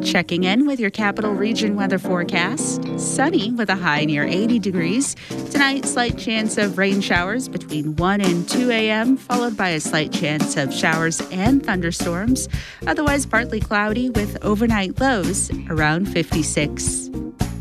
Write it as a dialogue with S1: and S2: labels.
S1: Checking in with your Capital Region weather forecast. Sunny with a high near 80 degrees. Tonight, slight chance of rain showers between 1 and 2 a.m., followed by a slight chance of showers and thunderstorms. Otherwise, partly cloudy with overnight lows around 56.